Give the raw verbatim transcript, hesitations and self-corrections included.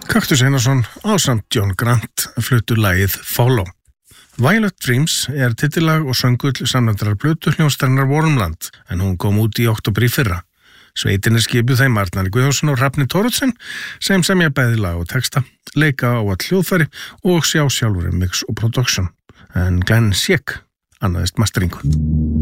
Kaktus Einarsson ásamt John Grant fluttu lagið Follow. Violet Dreams er titillag og söngull samnefndrar plötu hljómsveitarinnar Wormland en hún kom út í október í fyrra. Sveitin er skipuð þeim Arnari Guðjónsson og Hrafni Thoroddsen sem semja bæði lag og texta, leika á all hljóðfæri og sjá sjálfur um mix og production. En Glenn Schick annaðist masteringu.